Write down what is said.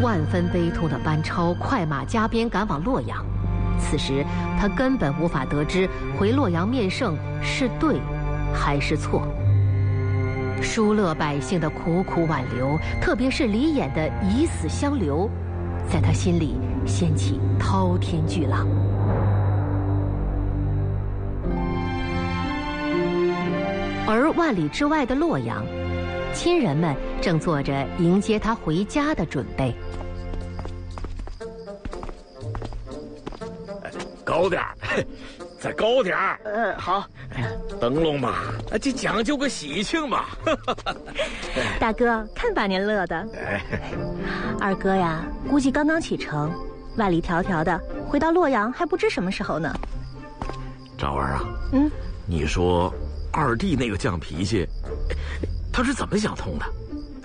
万分悲痛的班超快马加鞭赶往洛阳。此时他根本无法得知回洛阳面圣是对还是错。疏勒百姓的苦苦挽留，特别是李衍的以死相留，在他心里掀起滔天巨浪。而万里之外的洛阳，亲人们正做着迎接他回家的准备。 高点儿，再高点儿。 好。 灯笼嘛，就讲究个喜庆嘛。 大哥，看把您乐的。二哥呀，估计刚刚启程，万里迢迢的回到洛阳，还不知什么时候呢。 赵儿啊，你说二弟那个犟脾气，他是怎么想通的？